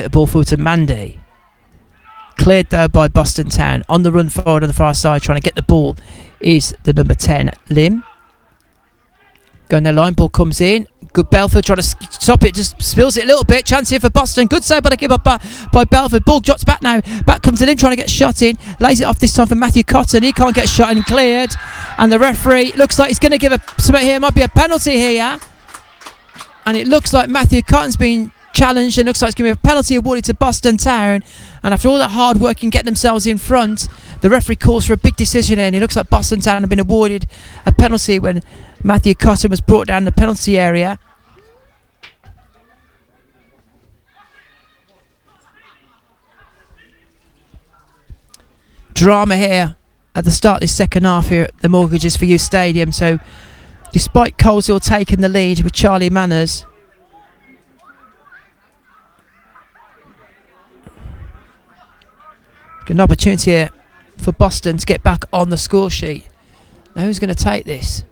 The ball forward to Mandy. Cleared though by Boston Town. On the run forward on the far side, trying to get the ball is the number 10, Lim. Going their line, ball comes in. Good Belford trying to stop it, just spills it a little bit. Chance here for Boston. Good save, but I give up by Belford. Ball drops back now. Back comes to Lim trying to get shot in. Lays it off this time for Matthew Cotton. He can't get shot and cleared. And the referee looks like he's going to give a something here. Might be a penalty here. And it looks like Matthew Cotton's been challenged and looks like it's going to be a penalty awarded to Boston Town. And after all that hard work and getting themselves in front, the referee calls for a big decision here, and it looks like Boston Town have been awarded a penalty when Matthew Cotton was brought down the penalty area. Drama here at the start of this second half here at the Mortgages for You Stadium. So despite Coleshill taking the lead with Charlie Manners, an opportunity here for Boston to get back on the score sheet. Now who's going to take this?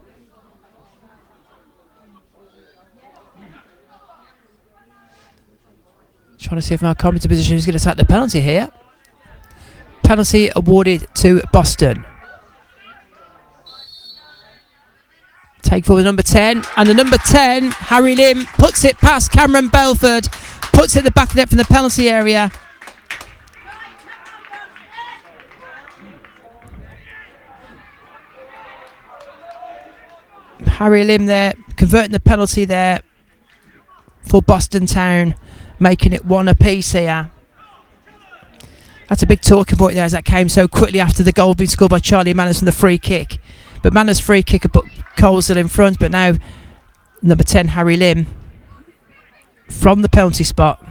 Trying to see if now coming to position who's going to take the penalty here. Penalty awarded to Boston. Take forward number 10, and the number 10, Harry Lim, puts it past Cameron Belford, puts it at the back of the net from the penalty area. Harry Lim there, converting the penalty there for Boston Town, making it one apiece here. That's a big talking point there, as that came so quickly after the goal being scored by Charlie Manners from the free kick. But Manners' free kick had put Coleshill in front, but now number 10, Harry Lim, from the penalty spot,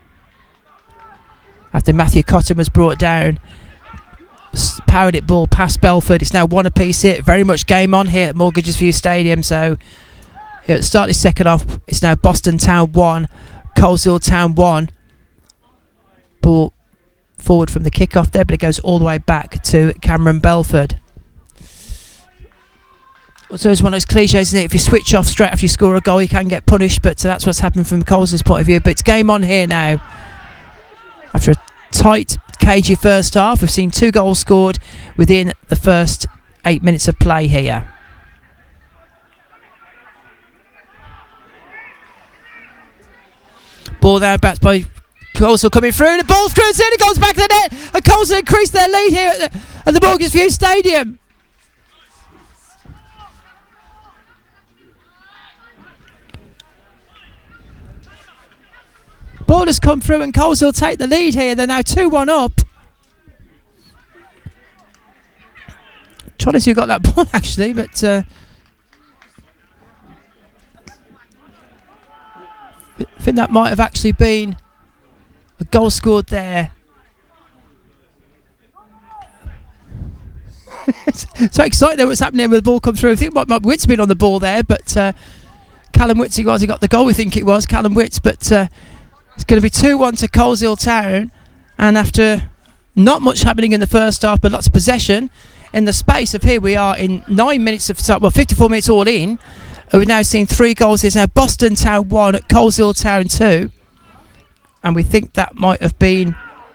after Matthew Cotton was brought down, powered it ball past Belford. It's now one apiece here. Very much game on here at Mortgages for You Stadium. So at the start of this second half, it's now Boston Town 1, Coleshill Town 1. Ball forward from the kickoff there, but it goes all the way back to Cameron Belford. So it's one of those cliches, isn't it? If you switch off straight after you score a goal, you can get punished, but that's what's happened from Coleshill's point of view. But it's game on here now. After a tight, cagey first half, we've seen 2 goals scored within the first 8 minutes of play here. Ball there backed by Coleshill coming through, the ball screws in, it goes back to the net, and Coleshill increased their lead here at the Mortgages for You Stadium. Ball has come through and Coleshill take the lead here. They're now 2-1 up. Trying to see who got that ball actually, but I think that might have actually been a goal scored there. So excited there what's happening when the ball comes through. I think Mike Witt's been on the ball there, but Callum Witts, he got the goal, we think it was, Callum Witts, but it's going to be 2-1 to Coleshill Town, and after not much happening in the first half, but lots of possession, in the space of here we are in 9 minutes of 54 minutes all in, we've now seen 3 goals. There's now Boston Town 1, Coleshill Town 2, and we think that might have been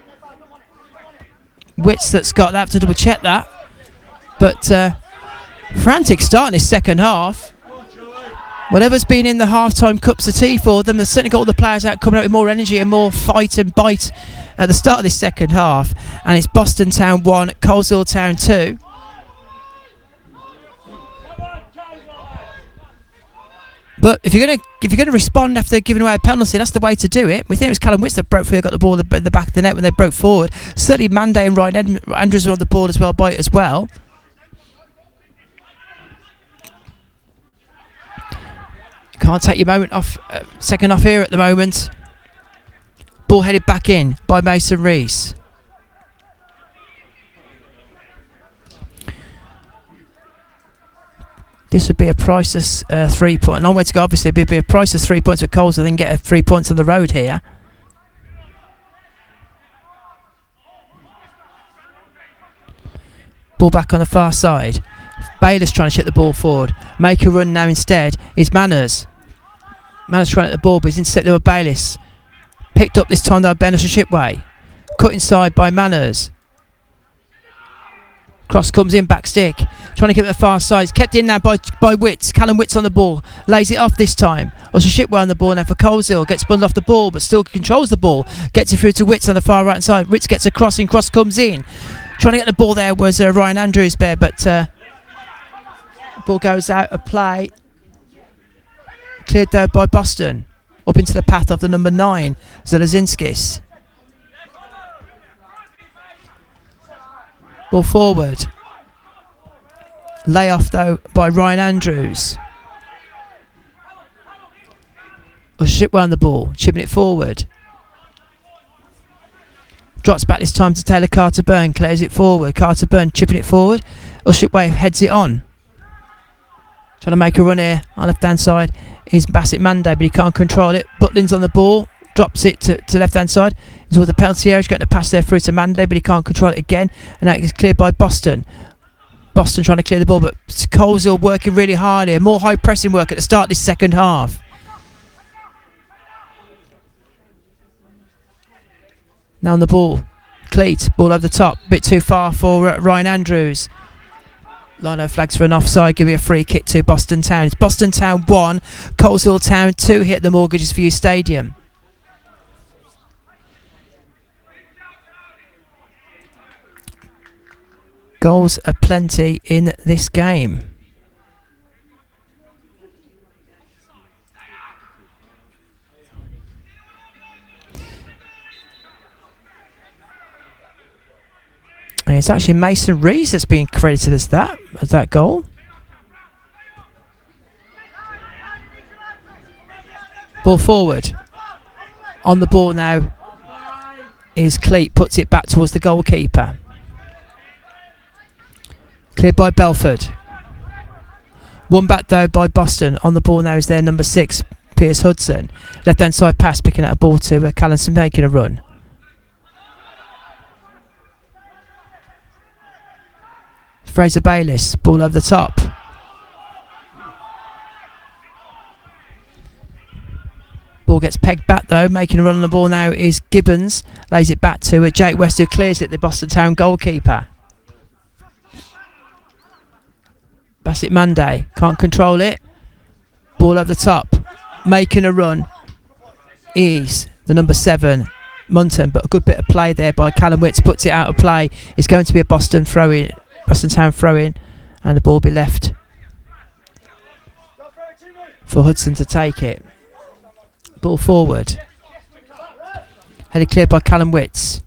Witts that's got that. I have to double check that, but frantic start in this second half. Whatever's been in the half-time cups of tea for them, they've certainly got all the players out coming out with more energy and more fight and bite at the start of this second half. And it's Boston Town 1, Coleshill Town 2. But if you're gonna respond after giving away a penalty, that's the way to do it. We think it was Callum Witts that broke through, got the ball at the back of the net when they broke forward. Certainly Manday and Ryan Andrews were on the ball as well, by it as well. Can't take your moment off. Second off here at the moment. Ball headed back in by Mason Rees. This would be a priceless 3 point. Long way to go, obviously. It would be a priceless 3 points for Coles and then get 3 points on the road here. Ball back on the far side. Bayless trying to ship the ball forward. Make a run now instead is Manners. Manners trying to get the ball, but he's intercepted by Bayless. Picked up this time by Bennett Shipway. Cut inside by Manners. Cross comes in, back stick. Trying to get it the far side. It's kept in now by Witts. Callum Witts on the ball. Lays it off this time. Also Shipway on the ball now for Coleshill. Gets spun off the ball but still controls the ball. Gets it through to Witts on the far right side. Witts gets a crossing. Cross comes in. Trying to get the ball there was Ryan Andrews there, but ball goes out of play. Cleared there by Boston. Up into the path of the number 9, Zelazinskis. Ball forward. Lay off though by Ryan Andrews. Shipway on the ball, chipping it forward. Drops back this time to Taylor Carter-Byrne, clears it forward. Carter-Byrne chipping it forward. Shipway heads it on. Trying to make a run here on left hand side is Bassett Monday, but he can't control it. Butlin's on the ball, drops it to left hand side. He's with the Peltier, he's got to pass there through to Monday, but he can't control it again. And that is cleared by Boston. Boston trying to clear the ball, but Coleshill working really hard here. More high pressing work at the start of this second half. Now on the ball, Cleat, ball over the top, bit too far for Ryan Andrews. Lino flags for an offside, giving a free kick to Boston Town. It's Boston Town 1, Coleshill Town 2 here at the Mortgages for You Stadium. Goals are plenty in this game. And it's actually Mason Rees that's being credited as that goal. Ball forward. On the ball now is Cleat, puts it back towards the goalkeeper. Cleared by Belford. One back though by Boston. On the ball now is their number 6, Pierce Hudson. Left hand side pass, picking out a ball to Callinson, making a run. Fraser Bayliss, ball over the top. Ball gets pegged back though, making a run on the ball now is Gibbons. Lays it back to Jake West, who clears it, the Boston Town goalkeeper. Bassett Monday, can't control it. Ball over the top, making a run is the number 7, Munton, but a good bit of play there by Callum Witts, puts it out of play. It's going to be a Boston Town throw in, and the ball be left for Hudson to take it. Ball forward. Headed cleared by Callum Witts.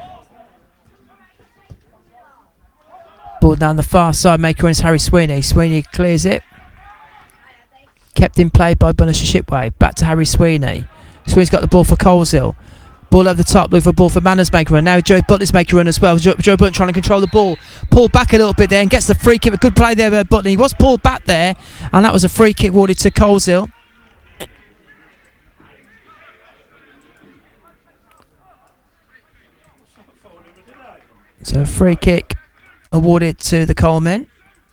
Ball down the far side, maker is Harry Sweeney. Sweeney clears it. Kept in play by Bunnish Shipway. Back to Harry Sweeney. Sweeney's got the ball for Coleshill. Ball over the top, looking for a ball for Manners, make a run. Now Joe Butler's making a run as well. Joe Butler trying to control the ball. Pulled back a little bit there and gets the free kick. A good play there by Butler. He was pulled back there, and that was a free kick awarded to Coleshill. So a free kick awarded to the Colemen.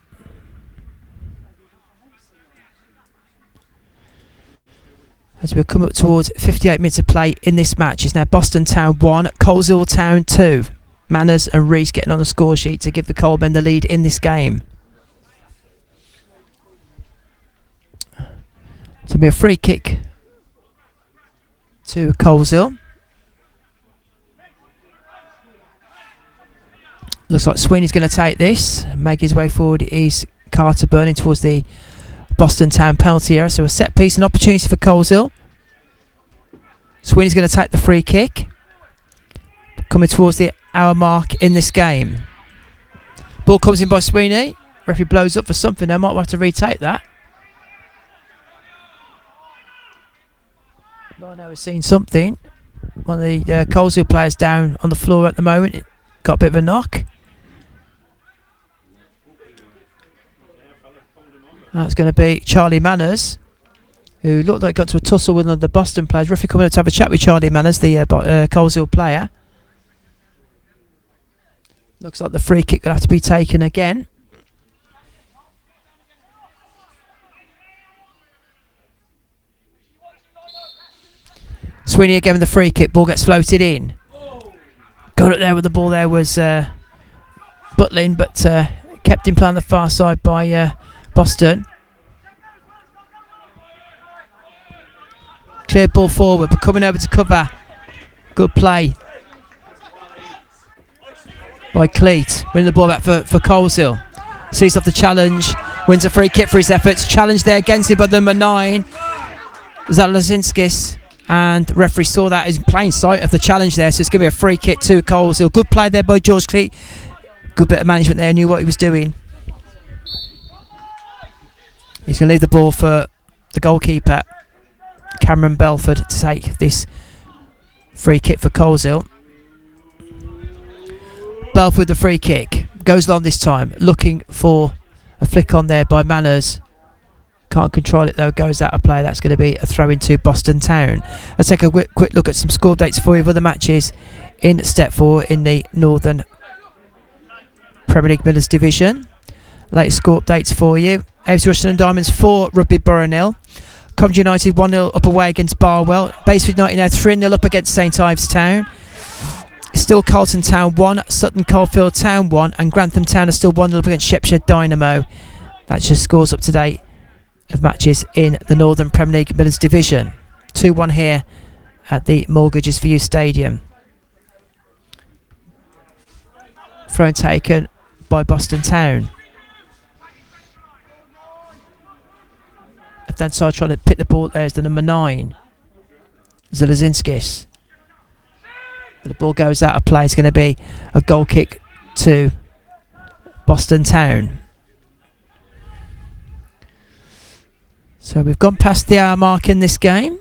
As we come up towards 58 minutes of play in this match, it's now Boston Town 1, Coleshill Town 2. Manners and Rees getting on the score sheet to give the Colemen the lead in this game. So it'll be a free kick to Coleshill. Looks like Sweeney's going to take this, make his way forward. Is Carter burning towards the Boston Town penalty area, so a set piece, an opportunity for Coleshill. Sweeney's going to take the free kick. Coming towards the hour mark in this game. Ball comes in by Sweeney. Referee blows up for something. They might have to retake that. Lino has seen something. One of the Coleshill players down on the floor at the moment. Got a bit of a knock. That's going to be Charlie Manners, who looked like got to a tussle with one of the Boston players. Referee coming up to have a chat with Charlie Manners, the Coleshill player. Looks like the free kick will have to be taken again. Sweeney again with the free kick. Ball gets floated in. Got it there with the ball there was Butlin, but kept in play on the far side by Boston. Clear ball forward, but coming over to cover. Good play by Cleat. Winning the ball back for Coleshill. Sees off the challenge. Wins a free kick for his efforts. Challenge there against him by number 9. Zalazinskis. And the referee saw that as plain sight of the challenge there. So it's going to be a free kick to Coleshill. Good play there by George Cleat. Good bit of management there. Knew what he was doing. He's going to leave the ball for the goalkeeper, Cameron Belford, to take this free kick for Coleshill. Belford with the free kick. Goes long this time. Looking for a flick on there by Manners. Can't control it though. Goes out of play. That's going to be a throw into Boston Town. Let's take a quick look at some score dates for you of other matches in Step 4 in the Northern Premier League Millers Division. Latest score updates for you. AFC Rushden Diamonds 4, Rugby Borough 0. Coventry United 1-0 up away against Barwell. Baseford United now 3-0 up against St Ives Town. Still Carlton Town 1, Sutton Coldfield Town 1, and Grantham Town are still 1-0 up against Shepshire Dynamo. That's just scores up to date of matches in the Northern Premier League Millers Division. 2-1 here at the Mortgages for You Stadium. Throw taken by Boston Town. Left hand side trying to pick the ball. There's the number 9, Zalazinskis. The ball goes out of play. It's going to be a goal kick to Boston Town. So we've gone past the hour mark in this game.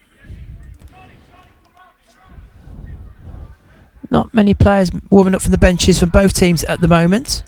Not many players warming up from the benches from both teams at the moment.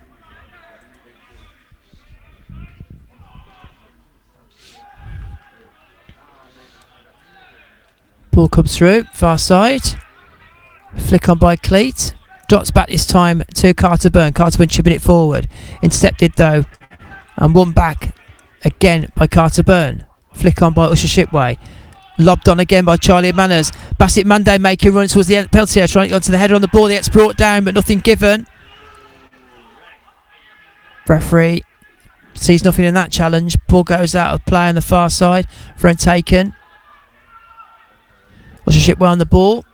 Ball comes through, far side. Flick on by Cleat. Drops back this time to Carter Byrne. Carter Byrne chipping it forward. Intercepted though. And won back again by Carter Byrne. Flick on by Usher Shipway. Lobbed on again by Charlie Manners. Bassett Monday making runs towards the end penalty area, trying to get onto the header on the ball. He gets brought down, but nothing given. Referee sees nothing in that challenge. Ball goes out of play on the far side. Friend taken. Usher Shipway on the ball.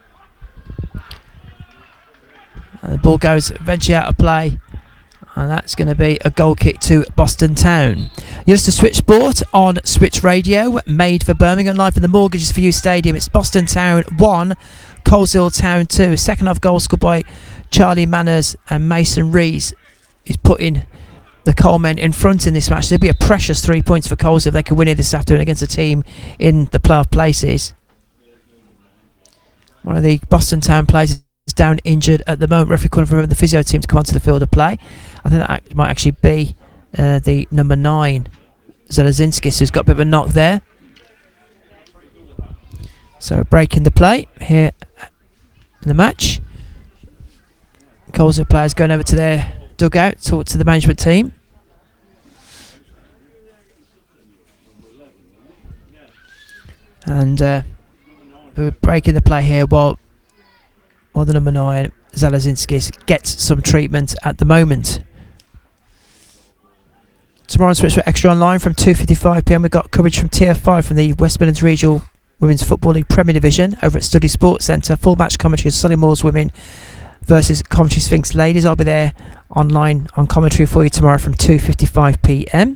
And the ball goes eventually out of play. And that's going to be a goal kick to Boston Town. You're listening to Switch Sport on Switch Radio, made for Birmingham, live from the Mortgages for You Stadium. It's Boston Town 1, Coleshill Town 2. Second half goal scored by Charlie Manners, and Mason Rees is putting the Colemen in front in this match. There'll be a precious 3 points for Coleshill if they can win it this afternoon against a team in the playoff places. One of the Boston Town players is down injured at the moment. Referee calling for the physio team to come onto the field of play. I think that might actually be the number 9, Zalazinskis, who's got a bit of a knock there. So breaking the play here in the match. Coleshill players going over to their dugout, talk to the management team. And we're breaking the play here while the number 9, Zalazinskis, gets some treatment at the moment. Tomorrow on Switch for Extra Online from 2:55 p.m. we've got coverage from Tier 5 from the West Midlands Regional Women's Football League Premier Division over at Study Sports Centre. Full match commentary of Sullymores Women versus Coventry Sphinx Ladies. I'll be there online on commentary for you tomorrow from 2:55 p.m.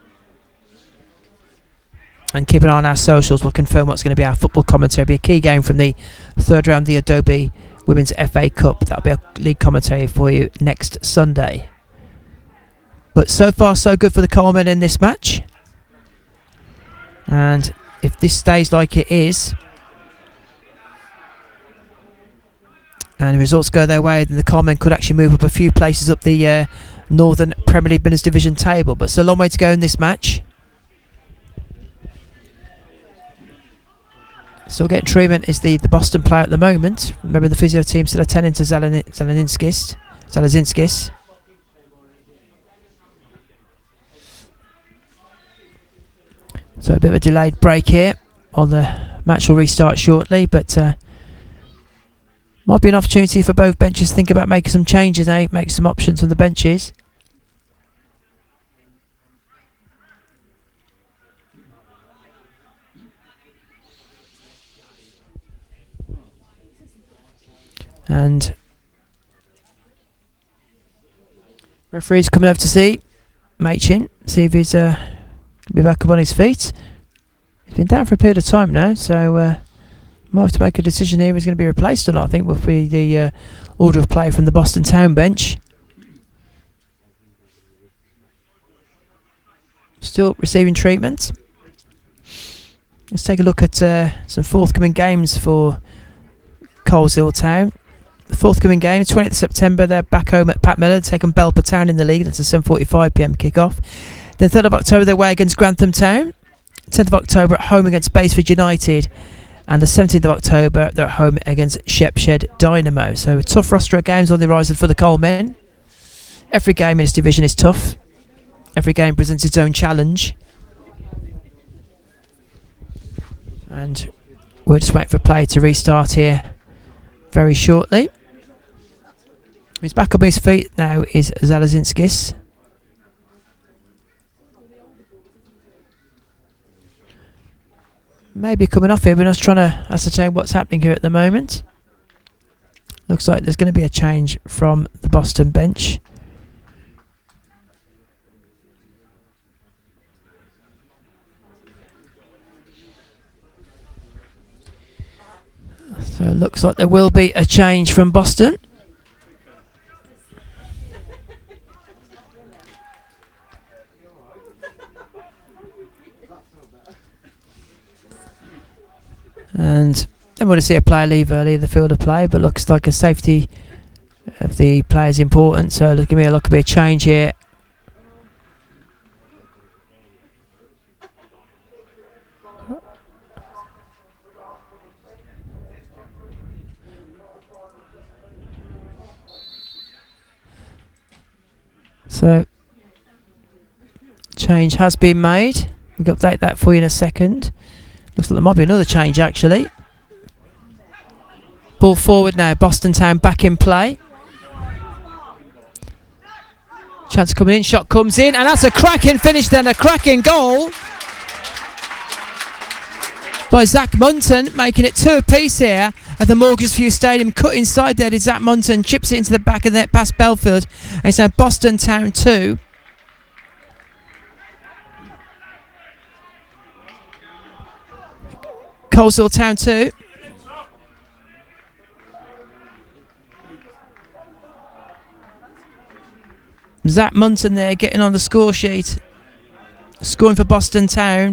And keep an eye on our socials. We'll confirm what's going to be our football commentary. It'll be a key game from the third round of the Adobe Women's FA Cup. That'll be a league commentary for you next Sunday. But so far so good for the Colemen in this match. And if this stays like it is, and the results go their way, then the Colemen could actually move up a few places up the Northern Premier League Millers Division table. But it's a long way to go in this match. Still getting treatment is the Boston player at the moment. Remember, the physio team still attending to Zalazinskis. So a bit of a delayed break here on the match will restart shortly, but might be an opportunity for both benches to think about making some changes, make some options on the benches. And referee's coming over to see Machin, see if he's be back up on his feet. He's been down for a period of time now, so might have to make a decision here. He's going to be replaced or not. I think will be the order of play from the Boston Town bench. Still receiving treatment. Let's take a look at some forthcoming games for Coleshill Town. The forthcoming game, 20th September, they're back home at Pat Miller, taking Belper Town in the league. That's a 7:45 p.m. kickoff. The 3rd of October, they're away against Grantham Town. 10th of October, at home against Baseford United. And the 17th of October, they're at home against Shepshed Dynamo. So a tough roster of games on the horizon for the Coalmen. Every game in this division is tough. Every game presents its own challenge. And we'll just wait for play to restart here very shortly. He's back on his feet now is Zalazinskis. Maybe coming off here, we're just trying to ascertain what's happening here at the moment. Looks like there's going to be a change from the Boston bench. So it looks like there will be a change from Boston. And I want to see a player leave early in the field of play, but looks like a safety of the player is important. So there's going to be a change here. So change has been made. We can update that for you in a second. Looks like there might be another change actually. Ball forward now, Boston Town back in play. Chance coming in, shot comes in, and that's a cracking finish then, a cracking goal by Zach Munton, making it 2 apiece here at the Mortgage View Stadium. Cut inside there did Zach Munton, chips it into the back of the net past Belfield, and it's now Boston Town 2. Coleshill Town 2. Zach Munton there getting on the score sheet. Scoring for Boston Town.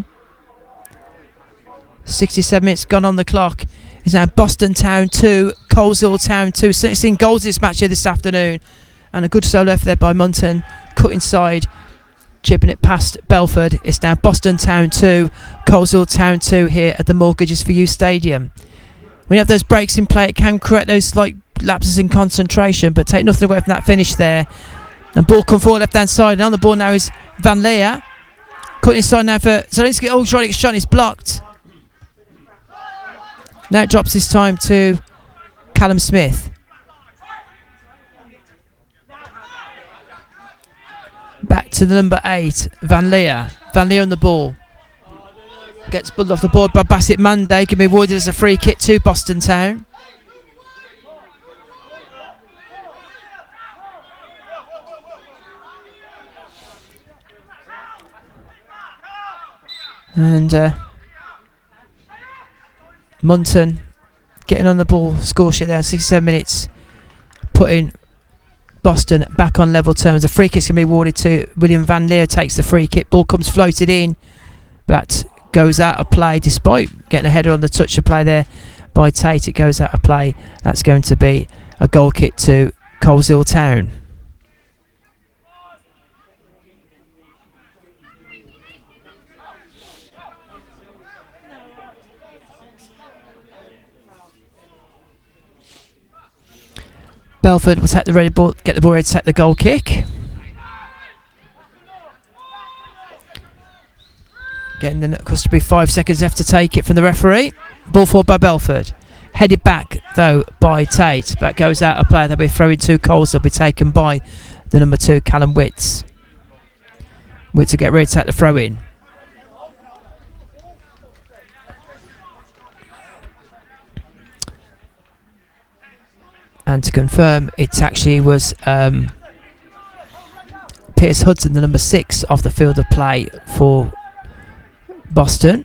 67 minutes gone on the clock. It's now Boston Town 2, Coleshill Town 2. 16 goals this match here this afternoon. And a good solo there by Munton. Cut inside. Chipping it past Belford. It's now Boston Town 2, Coleshill Town 2 here at the Mortgages for You Stadium. When you have those breaks in play, it can correct those slight lapses in concentration, but take nothing away from that finish there. And ball come forward left hand side, and on the ball now is Van Leer. Cutting inside now for Zielinski. Oh, trying to get shot, it's blocked. Now it drops this time to Callum Smith. Back to the number 8, Van Leer. Van Leer on the ball. Gets pulled off the board by Bassett Monday. Can be awarded as a free kick to Boston Town. And Munton getting on the ball, score sheet there, 67 minutes, putting Boston back on level terms. A free kick's going to be awarded to William Van Leer, takes the free kick. Ball comes floated in, but goes out of play despite getting a header on the touch of play there by Tate. It goes out of play. That's going to be a goal kick to Coleshill Town. Belford will take the ready ball, get the ball ready to take the goal kick. Getting the customary 5 seconds left to take it from the referee. Ball forward by Belford. Headed back, though, by Tate. That goes out of play. They'll be throwing 2 calls. They'll be taken by the number 2, Callum Witts. Witts will get ready to take the throw in. And to confirm, it actually was Pierce Hudson, the number 6, off the field of play for Boston.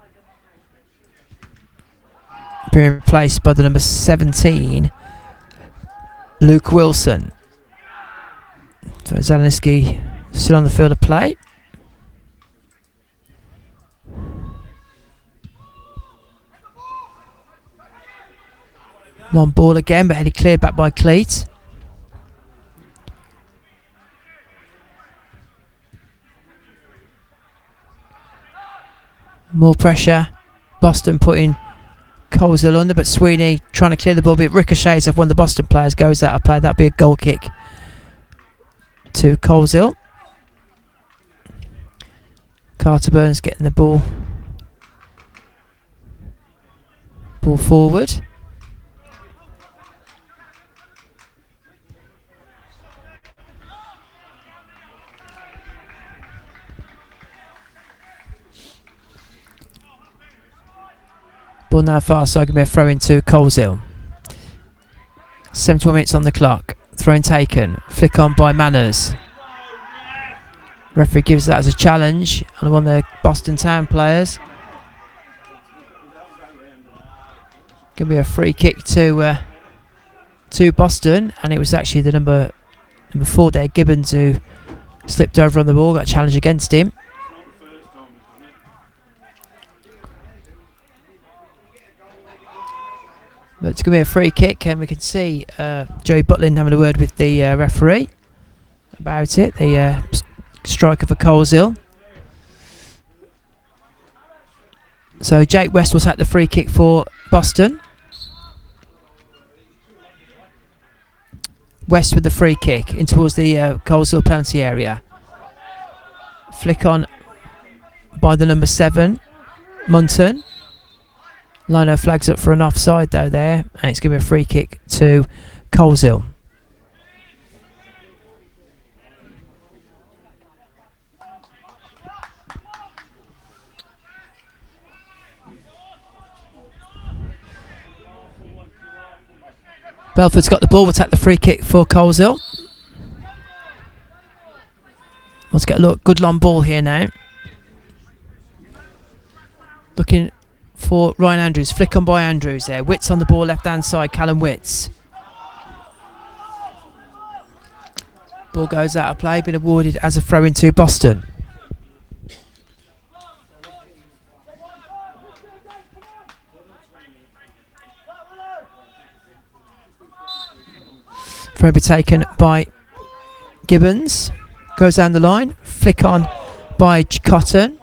Being replaced by the number 17, Luke Wilson. So Zielinski still on the field of play. Long ball again, but headed cleared back by Cleat. More pressure. Boston putting Coleshill under, but Sweeney trying to clear the ball, but it ricochets off one of the Boston players, goes out of play. That'd be a goal kick to Coleshill. Carter Burns getting the ball forward. Ball now far side, going to be a throw into Coleshill. 71 minutes on the clock. Throw-in taken. Flick on by Manners. Referee gives that as a challenge on one of the Boston Town players. Going to be a free kick to Boston, and it was actually the number 4 there, Gibbons, who slipped over on the ball, got a challenge against him. But it's going to be a free kick, and we can see Joey Butlin having a word with the referee about it, the striker for Coleshill. So Jake West will take the free kick for Boston. West with the free kick in towards the Coleshill penalty area. Flick on by the number 7, Munton. Lino flags up for an offside though there, and it's going to be a free kick to Coleshill. Belford's got the ball, will take the free kick for Coleshill. Let's get a good long ball here now. Looking for Ryan Andrews, flick on by Andrews there. Witts on the ball, left hand side, Callum Witts. Ball goes out of play, been awarded as a throw into Boston. Throw be taken by Gibbons. Goes down the line, flick on by Cotton.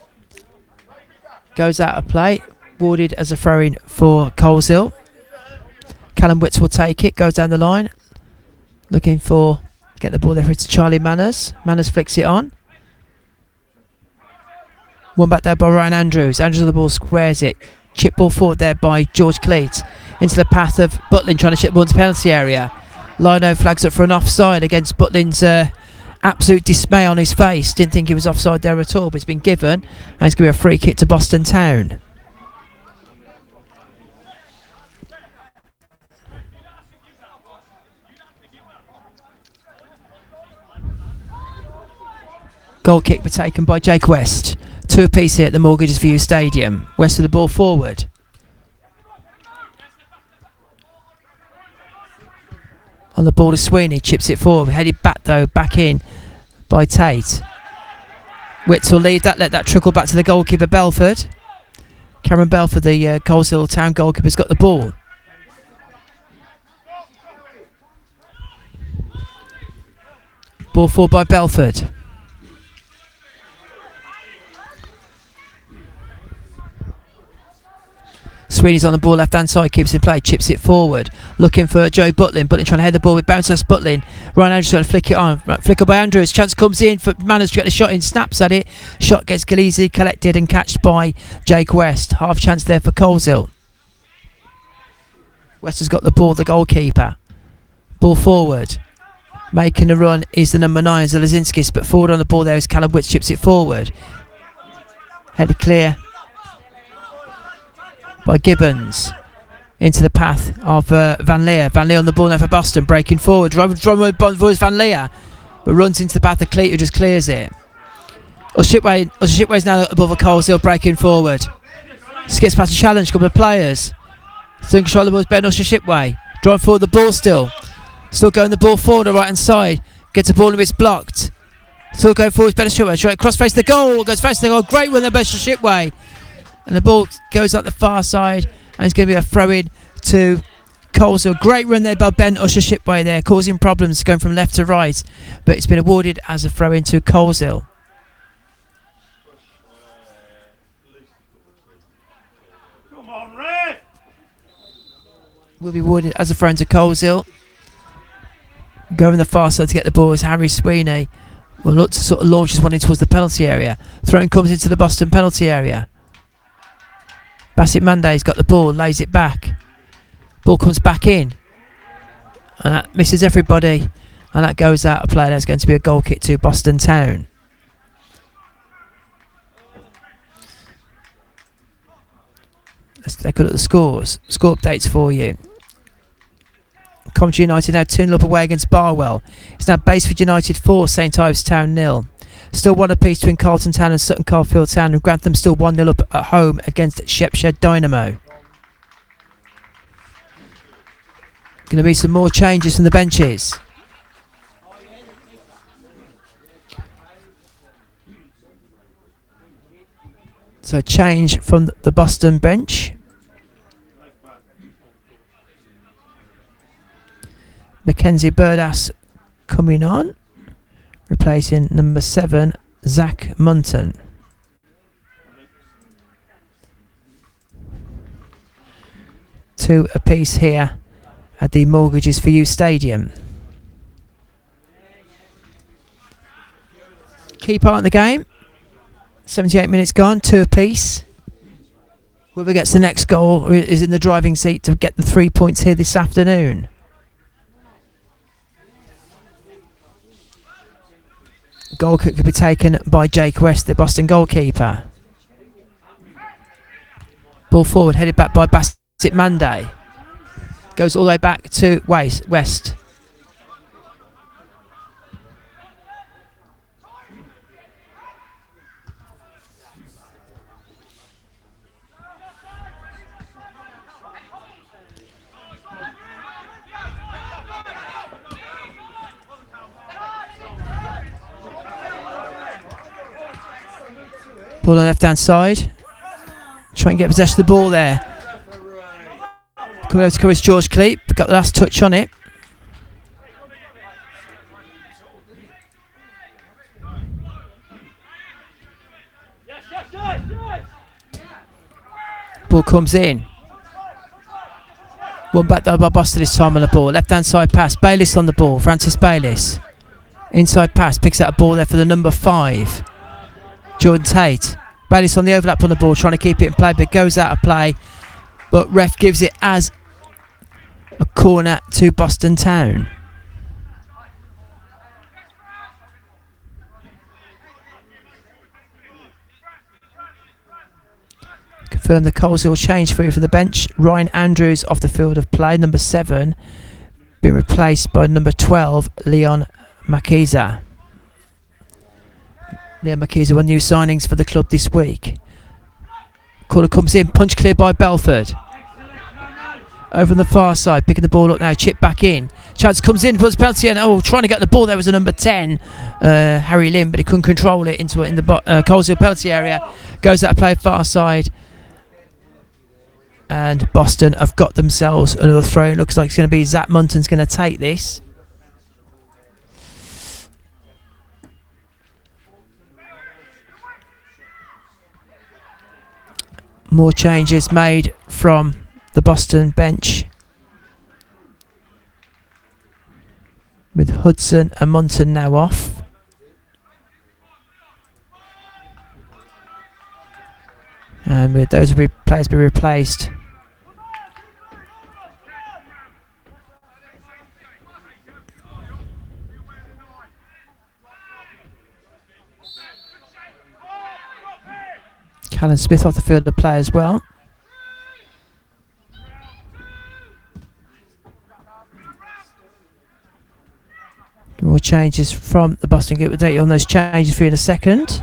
Goes out of play, awarded as a throw-in for Coleshill. Callum Witts will take it, goes down the line, looking for, get the ball there to Charlie Manners. Manners flicks it on. One back there by Ryan Andrews. Andrews on the ball, squares it. Chip ball forward there by George Cleat. Into the path of Butlin, trying to chip the ball into the penalty area. Lino flags up for an offside against Butlin's absolute dismay on his face. Didn't think he was offside there at all, but it's been given, and it's going to be a free kick to Boston Town. Goal kick was taken by Jake West. 2 apiece here at the Mortgages View Stadium. West with the ball forward. On the ball to Sweeney, chips it forward, headed back though, back in by Tate. Witts will lead that, let that trickle back to the goalkeeper Belford. Cameron Belford, the Coleshill Town goalkeeper, has got the ball. Ball forward by Belford. Sweeney's on the ball, left-hand side, keeps it in play, chips it forward. Looking for Joe Butlin. Butlin trying to head the ball with bounce Butlin. Ryan Andrews trying to flick it on. Right, flicker by Andrews. Chance comes in for Manners to get the shot in. Snaps at it. Shot gets Galeazzi collected and catched by Jake West. Half chance there for Coleshill. West has got the ball, the goalkeeper. Ball forward. Making the run is the number 9, Zalazinskis, but forward on the ball there is Callum Witts, chips it forward. Headed clear by Gibbons into the path of Van Leer. Van Leer on the ball now for Boston, breaking forward. Avoids Van Leer, but runs into the path of Cleat, who just clears it. Shipway's now above a Coleshill, breaking forward. Skips past a challenge, couple of players. Still in control of the ball is Ben Shipway. Drawing forward the ball still. Still going the ball forward on the right hand side. Gets the ball and it's blocked. Still going forward, Ben Shipway. Trying to cross face the goal. Goes face the goal. Great win, the Ben Shipway. And the ball goes up the far side. And it's going to be a throw in to Coleshill. Great run there by Ben Shipway there, causing problems going from left to right. But it's been awarded as a throw in to Coleshill. Come on, Red! Will be awarded as a throw in to Coleshill. Going the far side to get the ball is Harry Sweeney. Will look to sort of launch his one in towards the penalty area. Throw-in comes into the Boston penalty area. Bassett Manday's got the ball, lays it back. Ball comes back in. And that misses everybody. And that goes out of play. There's going to be a goal kick to Boston Town. Let's take a look at the scores. Score updates for you. Coventry United now 2-0 up away against Barwell. It's now Baseford United 4, St Ives Town 0. Still one apiece between Carlton Town and Sutton Coldfield Town, and Grantham still 1-0 up at home against Shepshed Dynamo. Going to be some more changes from the benches. So change from the Boston bench. Mackenzie Burdass coming on, replacing number 7, Zach Munton. Two apiece here at the Mortgages for You Stadium. Key part in the game. 78 minutes gone, 2 apiece. Whoever gets the next goal is in the driving seat to get the 3 points here this afternoon. Goal kick could be taken by Jake West, the Boston goalkeeper. Ball forward, headed back by Bassett Manday. Goes all the way back to West. Ball on the left-hand side. Try and get possession of the ball there. Coming over to cover George Cleat. Got the last touch on it. Ball comes in. One back though by Boston this time on the ball. Left-hand side pass. Bayliss on the ball. Francis Bayliss. Inside pass. Picks out a ball there for the number 5. Jordan Tate. Bayliss on the overlap on the ball, trying to keep it in play, but it goes out of play. But ref gives it as a corner to Boston Town. Confirm the Coleshill change for you for the bench. Ryan Andrews off the field of play, number 7, being replaced by number 12, Leon Makiza. Leon Makiza, one new signings for the club this week. Corner comes in, punch clear by Belford. Over on the far side, picking the ball up now, chip back in. Chance comes in, puts penalty in. Oh, trying to get the ball there was a number 10, Harry Lim, but he couldn't control it into it in the Coleshill penalty area. Goes out of play far side. And Boston have got themselves another throw. Looks like it's going to be Zach Munton's going to take this. More changes made from the Boston bench, with Hudson and Munton now off. And with those players be replaced. Callum Smith off the field to play as well. More changes from the Boston. Get update you on those changes for you in a second.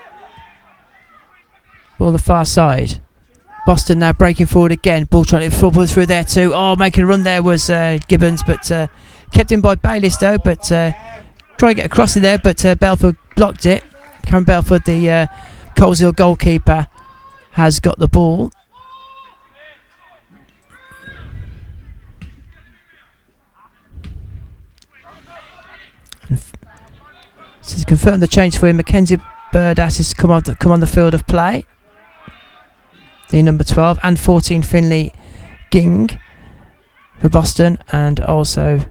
Ball the far side. Boston now breaking forward again. Ball trying to football through there too. Oh, making a run there was Gibbons, but kept in by Bayliss though. But trying to get across in there, but Belford blocked it. Cameron Belford, the Coleshill goalkeeper, has got the ball. So to confirm the change for him, Mackenzie Burdass has come on the field of play. The number 12 and 14 Finley Ging for Boston, and also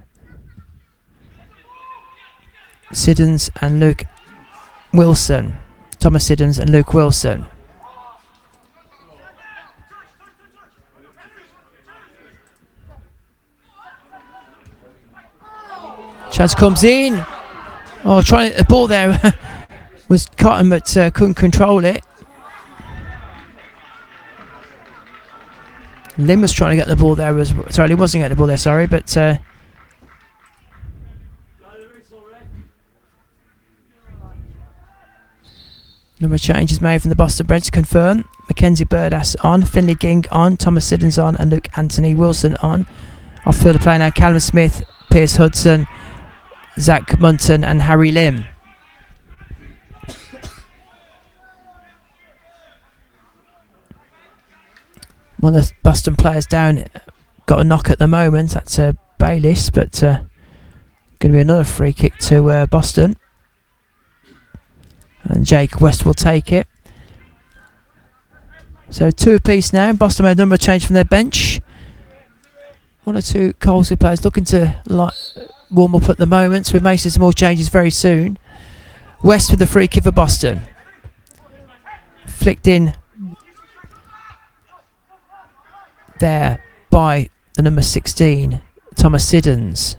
Siddons and Luke Wilson. Thomas Siddons and Luke Wilson. Chance comes in. Oh, trying the ball there was Cotton, but couldn't control it. Lim was trying to get the ball there. Sorry, he wasn't getting the ball there. Sorry, but number of changes made from the Boston Breds to confirm. Mackenzie Burdass on, Finley Ging on, Thomas Siddons on, and Luke Anthony Wilson on. Off field of play now: Callum Smith, Pierce Hudson, Zach Munton, and Harry Lim. One of the Boston players down, got a knock at the moment. That's Bayliss, but going to be another free kick to Boston. And Jake West will take it. So 2 apiece now. Boston made a number of changes from their bench. 1 or 2 Coleshill players looking to warm up at the moment, so we may see some more changes very soon. West with the free kick for Boston. Flicked in there by the number 16, Thomas Siddons.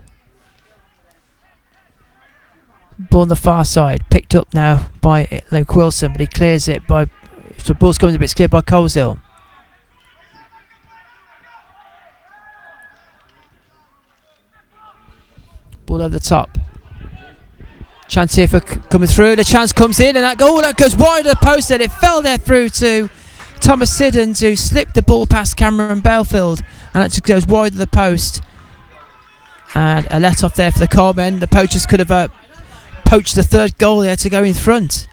Ball on the far side, picked up now by Luke Wilson, but he clears it by. So the ball's coming a bit cleared by Coleshill. Ball over the top. Chance here for coming through. The chance comes in, and that goal that goes wide of the post, and it fell there through to Thomas Siddons, who slipped the ball past Cameron Belfield, and it just goes wide of the post. And a let off there for the Colemen. The poachers could have poached the third goal there to go in front.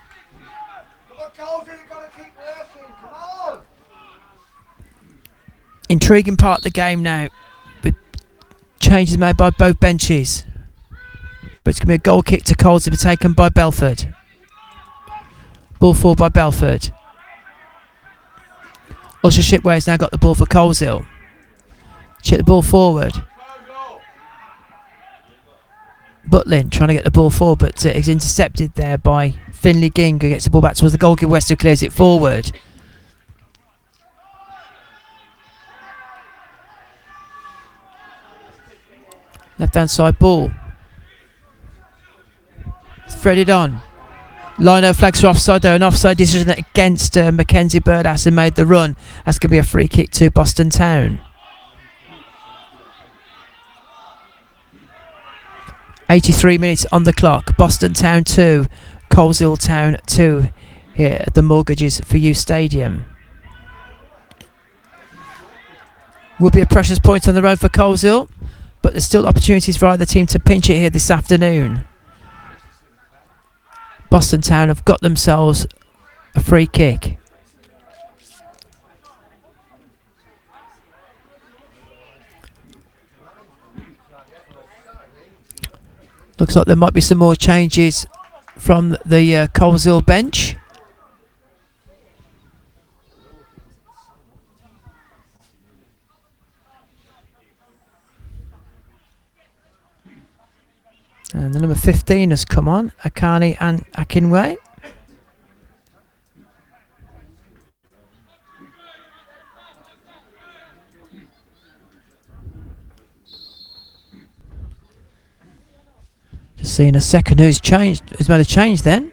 Intriguing part of the game now, with changes made by both benches. But it's going to be a goal kick to Coles to be taken by Belford. Ball forward by Belford. Usher Shipway's now got the ball for Coleshill. Chip the ball forward. Butlin trying to get the ball forward, but it's intercepted there by Finley Ging, who gets the ball back towards the goalkeeper West, who clears it forward. Left hand side ball. Threaded on. Lino flags for offside though, an offside decision against Mackenzie Burdass, and made the run. That's going to be a free kick to Boston Town. 83 minutes on the clock. Boston Town 2, Coleshill Town 2 here at the Mortgages for You Stadium. Will be a precious point on the road for Coleshill, but there's still opportunities for either team to pinch it here this afternoon. Boston Town have got themselves a free kick. Looks like there might be some more changes from the Coleshill bench. And the number 15 has come on, Akani and Akinway. Just seeing a second who's made a change then.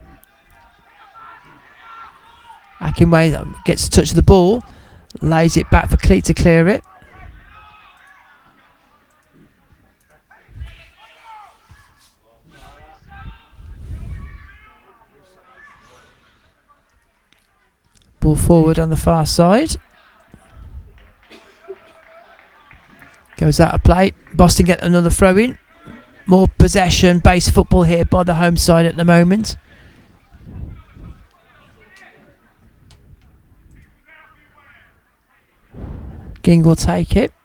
Akinway gets a touch of the ball, lays it back for Cleat to clear it. Ball forward on the far side. Goes out of play. Boston get another throw in. More possession-based football here by the home side at the moment. Ging will take it.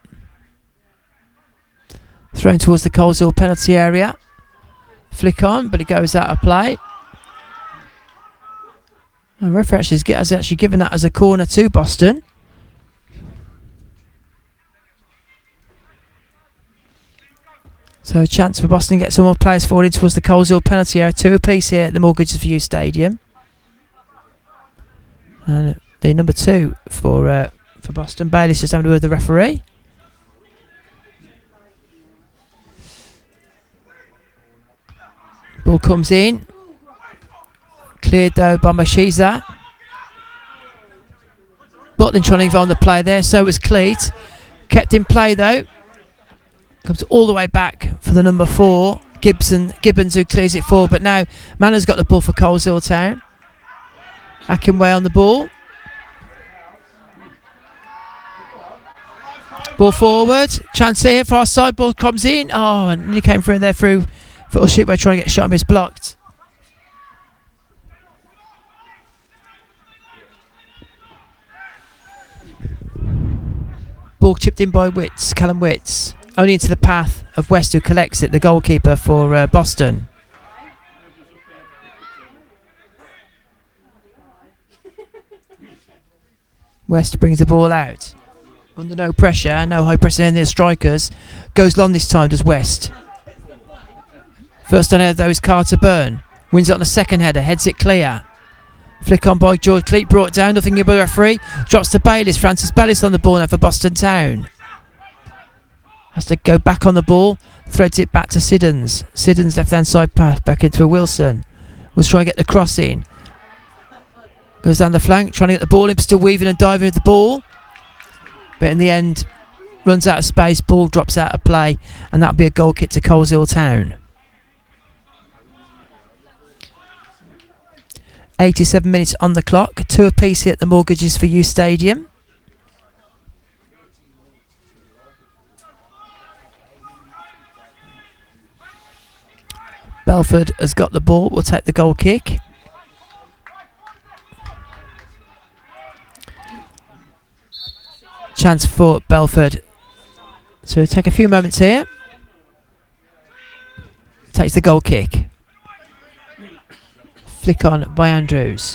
Thrown towards the Coleshill penalty area. Flick on, but it goes out of play. And referee has actually given that as a corner to Boston. So a chance for Boston to get some more players forward towards the Coleshill penalty area. 2 apiece here at the Mortgages for You Stadium. And the number 2 for Boston. Bayliss just having a word with the referee. Ball comes in. Cleared though by Mashiza. Butland trying to involve the play there. So was Cleat. Kept in play though. Comes all the way back for the number 4. Gibbons who clears it forward. But now Mannor's got the ball for Coleshill Town. Akinway on the ball. Ball forward. Chance here for our side. Ball comes in. Oh, and he came through there through for Shipway trying to get shot and miss blocked. Ball chipped in by Witts, Callum Witts. Only into the path of West who collects it, the goalkeeper for Boston. West brings the ball out. Under no pressure, no high pressure in the strikers. Goes long this time, does West. First on header though is Carter Byrne. Wins it on the second header, heads it clear. Flick on by George Cleat, brought down, nothing about the referee. Drops to Bayliss, Francis Bayliss on the ball now for Boston Town. Has to go back on the ball, threads it back to Siddons. Siddons left hand side pass back into Wilson. Was trying to get the cross in. Goes down the flank, trying to get the ball in, still weaving and diving with the ball. But in the end, runs out of space, ball drops out of play, and that'll be a goal kick to Coleshill Town. 87 minutes on the clock, 2 apiece here at the Mortgages for You Stadium. Belford has got the ball, will take the goal kick. Chance for Belford. So take a few moments here. Takes the goal kick. Flick on by Andrews.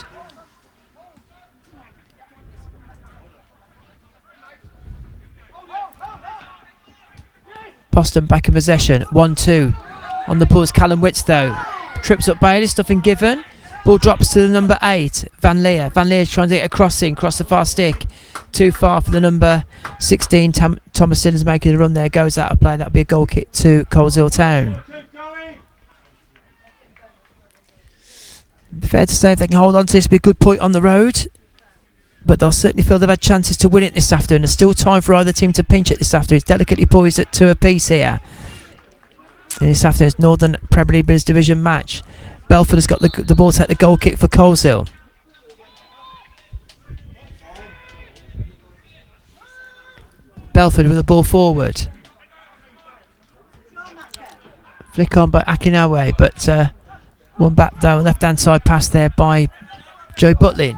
Boston back in possession. 1-2. On the ball, Callum Witts though. Trips up Bayliss, nothing given. Ball drops to the number 8, Van Leer. Van Leer's trying to get a crossing, cross the far stick. Too far for the number 16. Thomas Siddons making the run there. Goes out of play. That'll be a goal kick to Coleshill Town. Fair to say if they can hold on to this, be a good point on the road. But they'll certainly feel they've had chances to win it this afternoon. There's still time for either team to pinch it this afternoon. It's delicately poised at 2 apiece here. In this afternoon's Northern Premier League Division match. Belford has got the ball to take the goal kick for Coleshill. Belford with the ball forward. Flick on by Akinawe, but one back down, left hand side pass there by Joe Butlin.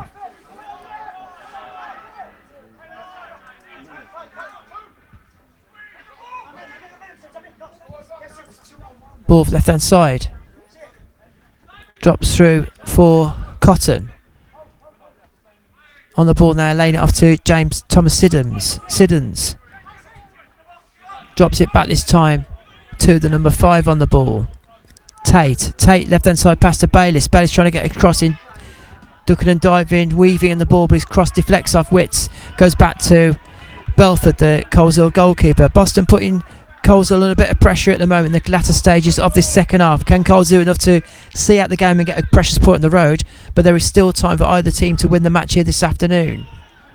Ball left hand side. Drops through for Cotton. On the ball now, laying it off to James Thomas Siddons. Drops it back this time to the number 5 on the ball. Tate left hand side pass to Bayliss. Bayliss trying to get across in, ducking and diving, weaving in the ball, but his cross deflects off Witts. Goes back to Belford, the Coleshill goalkeeper. Boston putting Coleshill under a bit of pressure at the moment in the latter stages of this second half. Can Coles do enough to see out the game and get a precious point on the road? But there is still time for either team to win the match here this afternoon.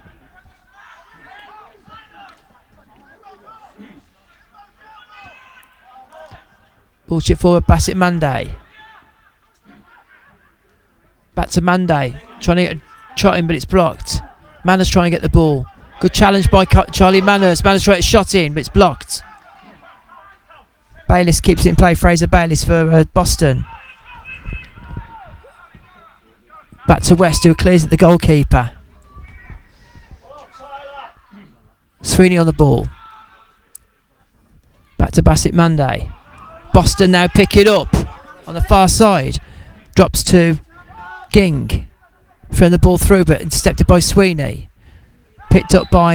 Ball chip forward, Bassett Monday. Back to Monday, trying to get a shot in, but it's blocked. Manners trying to get the ball. Good challenge by Charlie Manners. Manners trying to shot in, but it's blocked. Bayliss keeps it in play. Fraser Bayliss for Boston. Back to West, who clears at the goalkeeper. Sweeney on the ball. Back to Bassett Monday. Boston now pick it up on the far side. Drops to Ging. Throwing the ball through, but intercepted by Sweeney. Picked up by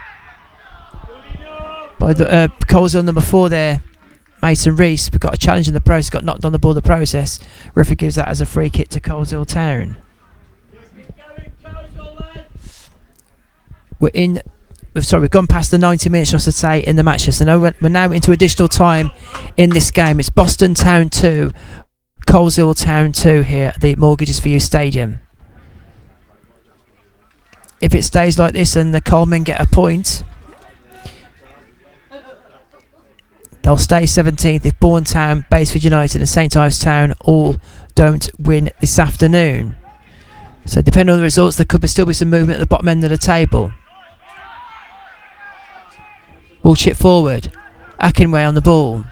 the Coleshill number 4 there, Mason Reese. We've got a challenge in the process, got knocked on the ball in the process. Referee gives that as a free kick to Coleshill Town. We've gone past the 90 minutes, I should say, in the match. So now we're now into additional time in this game. It's Boston Town 2, Coleshill Town 2 here at the Mortgages for You Stadium. If it stays like this and the Colemen get a point, they'll stay 17th. If Bourne Town, Baseford United and St Ives Town all don't win this afternoon. So depending on the results, there could still be some movement at the bottom end of the table. Ball chip forward. Akinway on the ball.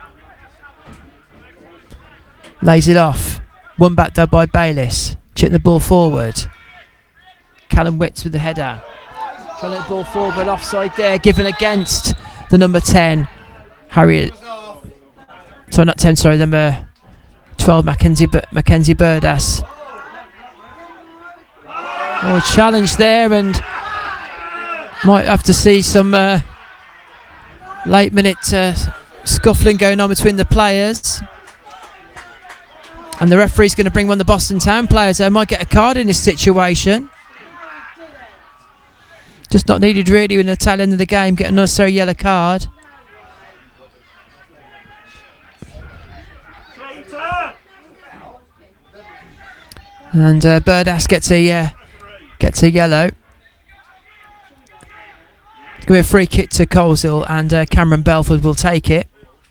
Lays it off. One back though by Bayliss. Chip the ball forward. Callum Witts with the header. Trying to let the ball forward, but offside there. Given against the number 10. Harriet. Sorry, not 10, sorry. Number 12, Mackenzie Burdas. Oh, challenge there, and might have to see some late minute scuffling going on between the players. And the referee's going to bring one of the Boston Town players. They might get a card in this situation. Just not needed really in the tail end of the game. Get a unnecessary yellow card. And Burdas gets a yellow. It's going to be a free kick to Coleshill, and Cameron Belford will take it.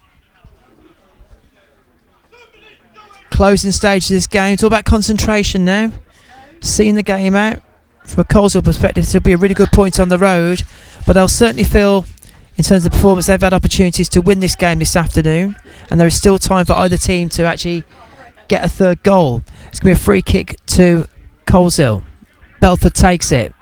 Closing stage of this game. It's all about concentration now. Seeing the game out. From a Coleshill perspective, it'll be a really good point on the road, but they'll certainly feel, in terms of the performance, they've had opportunities to win this game this afternoon, and there is still time for either team to actually get a third goal. It's going to be a free kick to Coleshill. Belford takes it.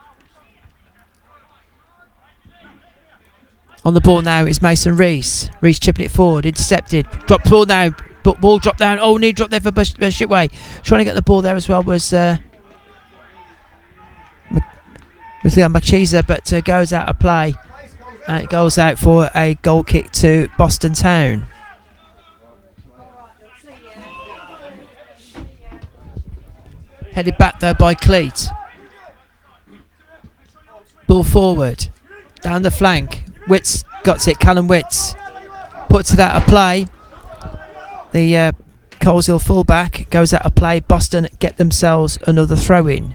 On the ball now is Mason Reese. Reese chipping it forward, intercepted. Drop ball now, but ball dropped down. Oh, knee drop there for Shipway. Trying to get the ball there as well was Leon Machiza, but goes out of play. And it goes out for a goal kick to Boston Town. Headed back though by Cleat. Ball forward. Down the flank. Witts got it. Callum Witts puts it out of play. The Coleshill fullback goes out of play. Boston get themselves another throw in.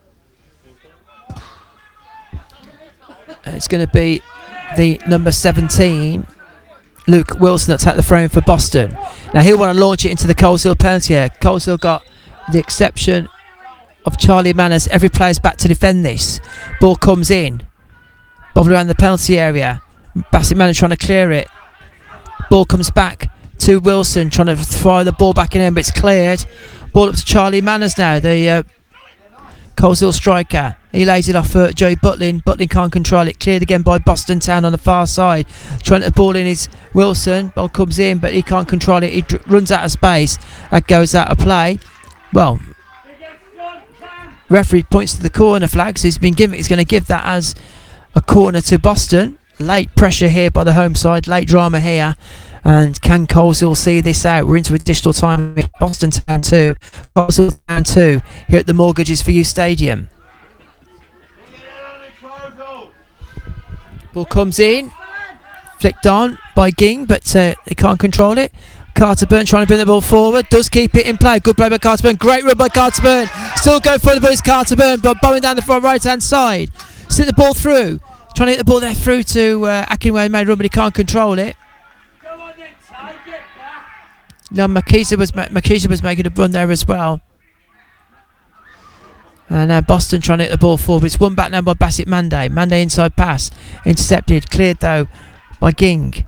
It's going to be the number 17, Luke Wilson, that's at the throw in for Boston. Now he'll want to launch it into the Coleshill penalty area. Coleshill got the exception of Charlie Manners. Every player's back to defend this. Ball comes in. Bobbled around the penalty area. Bassett Manners trying to clear it. Ball comes back to Wilson, trying to fire the ball back in, but it's cleared. Ball up to Charlie Manners now, the Coleshill striker. He lays it off for Joey Butlin. Butlin can't control it. Cleared again by Boston Town on the far side. Trying to ball in is Wilson. Ball comes in, but he can't control it. He runs out of space. That goes out of play. Well, referee points to the corner flag, so he's going to give that as a corner to Boston. Late pressure here by the home side. Late drama here. And can Coleshill see this out? We're into additional time. Boston Town 2, Coleshill Town 2 here at the Mortgages for You Stadium. Ball comes in, flicked on by Ging, but they can't control it. Carterburn trying to bring the ball forward, does keep it in play. Good play by Carterburn, great run by Carterburn. Still going for the ball is Carterburn, but bowing down the front right hand side. Stick the ball through, trying to hit the ball there through to Akinway, made run, but he can't control it. No, Makisa was making a run there as well. And now Boston trying to hit the ball forward. It's won back now by Bassett Mande. Mande inside pass. Intercepted. Cleared though by Ging.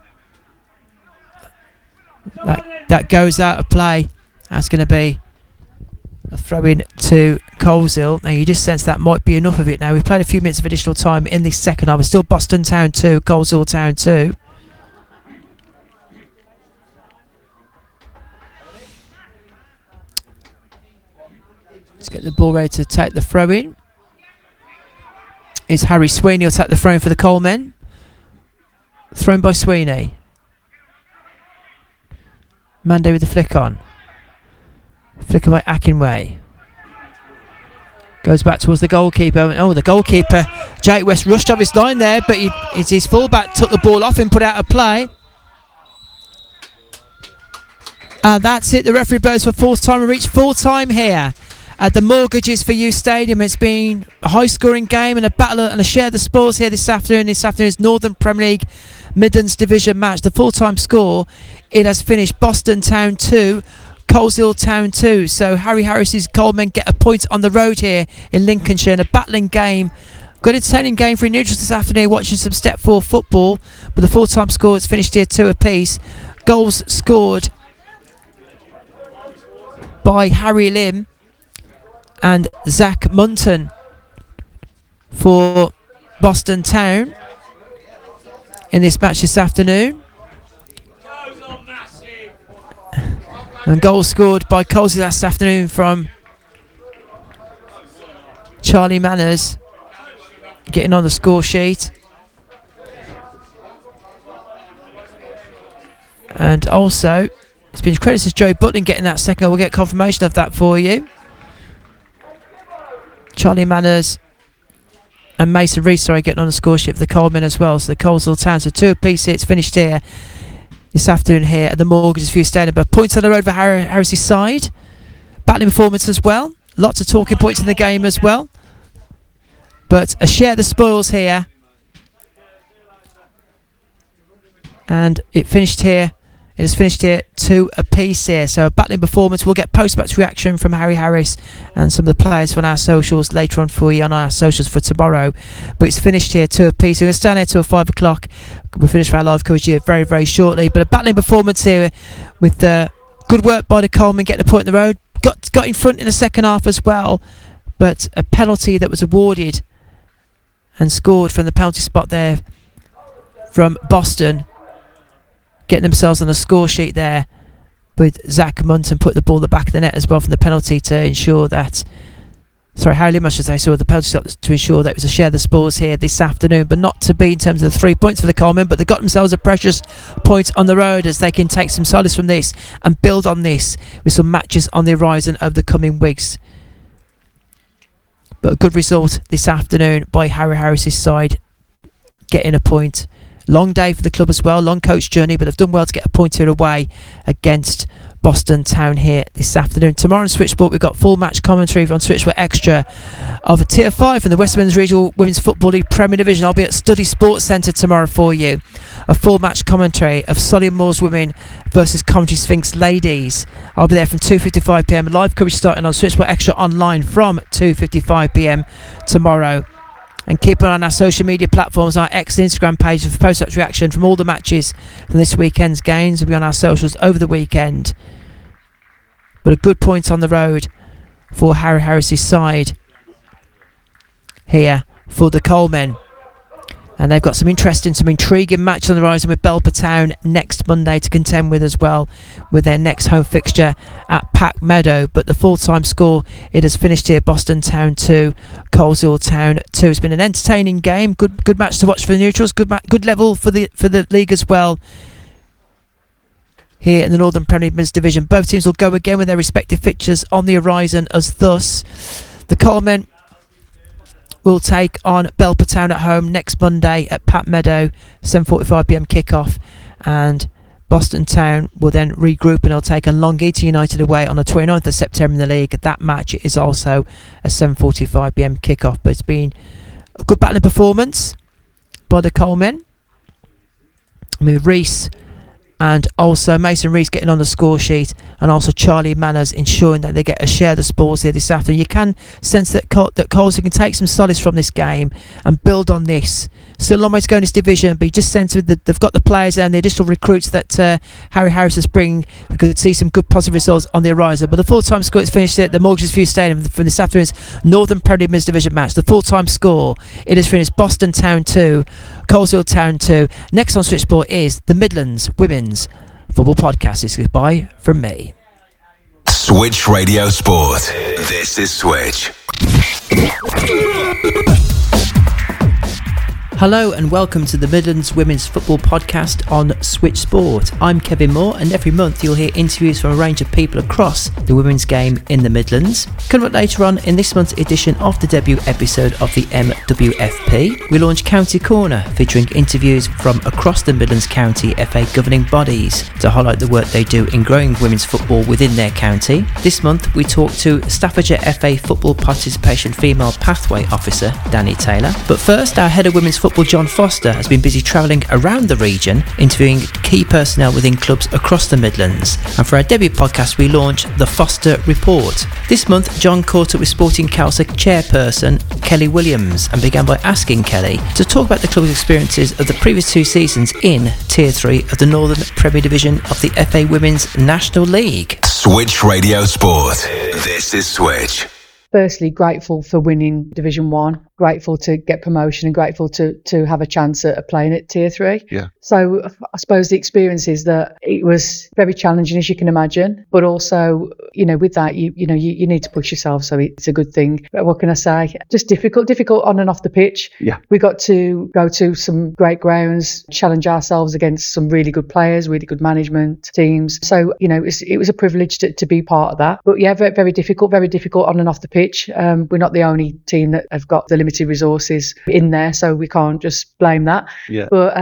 That goes out of play. That's going to be a throw in to Coleshill. Now you just sense that might be enough of it now. We've played a few minutes of additional time in this second half. It's still Boston Town 2, Coleshill Town 2. Let's get the ball ready to take the throw in. It's Harry Sweeney will take the throw in for the Colemen. Thrown by Sweeney. Mande with the flick on. Flicker by Akinway. Goes back towards the goalkeeper. Oh, the goalkeeper, Jake West, rushed off his line there, but his fullback took the ball off and put out a play. And that's it. The referee blows for fourth time. We reach full time here at the Mortgages for You Stadium. It's been a high-scoring game and a battle and a share the spoils here this afternoon. This afternoon's Northern Premier League Midlands Division match. The full-time score, it has finished Boston Town 2, Coleshill Town 2. So Harry Harris's Colemen get a point on the road here in Lincolnshire in a battling game. Good entertaining game for neutrals this afternoon, watching some Step 4 football. But the full-time score is finished here 2 apiece. Goals scored by Harry Lim and Zach Munton for Boston Town in this match this afternoon. And goals scored by Coleshill last afternoon from Charlie Manners, getting on the score sheet. And also, it's been credited to Joe Butling getting that second. We'll get confirmation of that for you. Charlie Manners and Mason Rees, getting on the score sheet for the Colemen as well. So the Coleshill Town, so 2 apiece. It's finished here this afternoon here at the Mortgages for You Stadium. But points on the road for Harris's side. Battling performance as well. Lots of talking points in the game as well. But a share the spoils here. And it finished here. It has finished here 2 apiece here. So a battling performance. We'll get post-match reaction from Harry Harris and some of the players on our socials later on for you on our socials for tomorrow. But it's finished here 2 apiece. We're going to stand here till 5 o'clock. We'll finish our live coverage here very, very shortly. But a battling performance here with good work by the Colemen, getting a point in the road. Got in front in the second half as well. But a penalty that was awarded and scored from the penalty spot there from Boston, getting themselves on the score sheet there with Zach Munton put the ball at the back of the net as well from the penalty to ensure that, Harry Lim, I should say, saw the penalty stop to ensure that it was a share the spoils here this afternoon, but not to be in terms of the 3 points for the Colemen, but they got themselves a precious point on the road as they can take some solace from this and build on this with some matches on the horizon over the coming weeks. But a good result this afternoon by Harry Harris's side, getting a point. Long day for the club as well, long coach journey, but they've done well to get a point here away against Boston Town here this afternoon. Tomorrow on Switchboard, we've got full match commentary on Switchboard Extra of a Tier 5 from the West Midlands Regional Women's Football League Premier Division. I'll be at Study Sports Centre tomorrow for you. A full match commentary of Solihull Moors Women versus Coventry Sphinx Ladies. I'll be there from 2:55pm. Live coverage starting on Switchboard Extra online from 2:55pm tomorrow. And keep an eye on our social media platforms, our X and Instagram pages for post-match reaction from all the matches from this weekend's games. We'll be on our socials over the weekend. But a good point on the road for Harry Harris's side here for the Colemen. And they've got some intriguing matches on the horizon with Belper Town next Monday to contend with as well, with their next home fixture at Pack Meadow. But the full-time score, it has finished here, Boston Town 2, Coleshill Town 2. It's been an entertaining game, good match to watch for the neutrals, good level for the league as well. here in the Northern Premier League Men's Division. Both teams will go again with their respective fixtures on the horizon, as thus the Colemen will take on Belper Town at home next Monday at Pat Meadow, 7:45pm kickoff, and Boston Town will then regroup and they'll take on Long Eaton United away on the 29th of September in the league. That match is also a 7:45pm kickoff, but it's been a good battling performance by the Colemen. I mean, Reese and also Mason Reese getting on the score sheet, and also Charlie Manners ensuring that they get a share of the spoils here this afternoon. You can sense that Coleshill can take some solace from this game and build on this. Still a long way to go in this division, but you just sense that they've got the players and the additional recruits that Harry Harris is bringing. We could see some good positive results on the horizon. But the full-time score is finished at the Mortgages View Stadium for this afternoon's Northern Premier League Men's Division match. The full-time score, it is finished Boston Town 2, Coleshill Town 2. Next on Switchboard is the Midlands Women's Football Podcast. It's goodbye from me. Switch Radio Sport. This is Switch. Hello and welcome to the Midlands Women's Football Podcast on Switch Sport. I'm Kevin Moore, and every month you'll hear interviews from a range of people across the women's game in the Midlands. Coming up later on in this month's edition of the debut episode of the MWFP, we launch County Corner, featuring interviews from across the Midlands County FA governing bodies to highlight the work they do in growing women's football within their county. This month we talk to Staffordshire FA Football Participation Female Pathway Officer Danny Taylor. But first, our head of women's football John Foster has been busy travelling around the region interviewing key personnel within clubs across the Midlands, and for our debut podcast we launch the Foster Report. This month John caught up with Sporting Council chairperson Kelly Williams and began by asking Kelly to talk about the club's experiences of the previous 2 seasons in Tier 3 of the Northern Premier Division of the FA Women's National League. Switch Radio Sport. This is Switch. Firstly, grateful for winning Division 1, grateful to get promotion and grateful to have a chance at playing at Tier 3. Yeah. So I suppose the experience is that it was very challenging, as you can imagine, but also, with that, you need to push yourself, so it's a good thing. But what can I say? Just difficult on and off the pitch. Yeah. We got to go to some great grounds, challenge ourselves against some really good players, really good management teams. So, it was a privilege to be part of that. But yeah, very, very difficult on and off the pitch. We're not the only team that have got the limited resources in there, so we can't just blame that. Yeah. But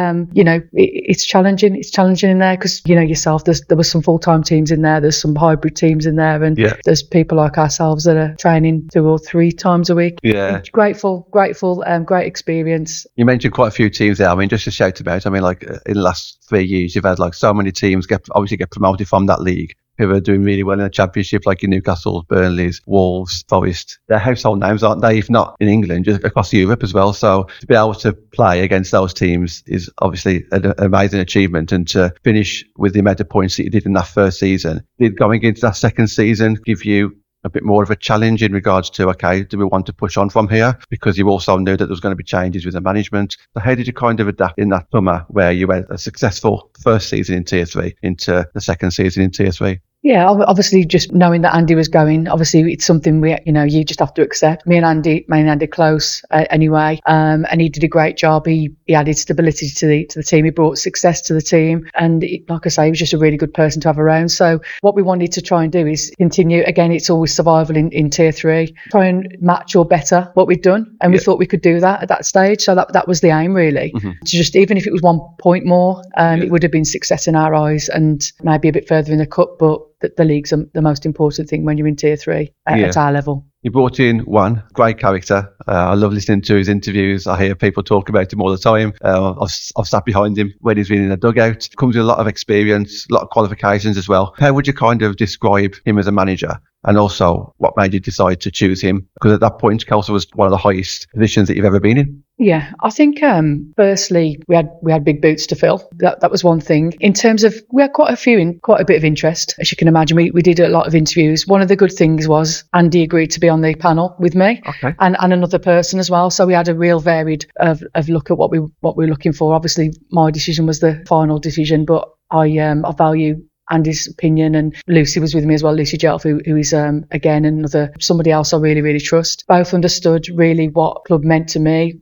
it's challenging. It's challenging in there because yourself. There was some full-time teams in there. There's some hybrid teams in there, and there's people like ourselves that are training 2 or 3 times a week. Yeah. Grateful. Great experience. You mentioned quite a few teams there. I mean, just to shout about. I mean, like in the last 3 years, you've had like so many teams get promoted from that league, who are doing really well in the Championship, like your Newcastle, Burnleys, Wolves, Forest. They're household names, aren't they? If not in England, just across Europe as well. So to be able to play against those teams is obviously an amazing achievement. And to finish with the amount of points that you did in that first season, did going into that second season give you a bit more of a challenge in regards to, okay, do we want to push on from here? Because you also knew that there was going to be changes with the management. So how did you kind of adapt in that summer where you had a successful first season in Tier 3 into the second season in Tier 3? Yeah, obviously just knowing that Andy was going, obviously it's something you just have to accept. Me and Andy close anyway, and he did a great job. He added stability to the team. He brought success to the team, and like I say, he was just a really good person to have around. So what we wanted to try and do is continue. Again, it's always survival in Tier 3. Try and match or better what we'd done, and we thought we could do that at that stage. So that was the aim really. Mm-hmm. To just, even if it was 1 point more, it would have been success in our eyes, and maybe a bit further in the cup, but the league's the most important thing when you're in Tier 3 at our level. You brought in one great character. I love listening to his interviews. I hear people talk about him all the time. I've sat behind him when he's been in a dugout. Comes with a lot of experience, a lot of qualifications as well. How would you kind of describe him as a manager? And also, what made you decide to choose him? Because at that point, Kelso was one of the highest positions that you've ever been in. Yeah, I think firstly we had big boots to fill. That was one thing. In terms of, we had quite a bit of interest, as you can imagine. We did a lot of interviews. One of the good things was Andy agreed to be on the panel with me, okay, and another person as well. So we had a real varied of look at what we were looking for. Obviously, my decision was the final decision, but I value Andy's opinion, and Lucy was with me as well, Lucy Jelf, who is again somebody else I really, really trust. Both understood really what club meant to me,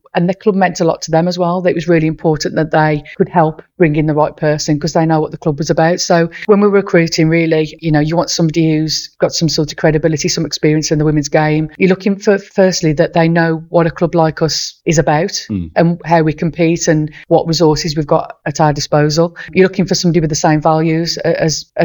and the club meant a lot to them as well. That it was really important that they could help bring in the right person because they know what the club was about. So when we're recruiting, really, you want somebody who's got some sort of credibility, some experience in the women's game. You're looking for, firstly, that they know what a club like us is about and how we compete and what resources we've got at our disposal. You're looking for somebody with the same values as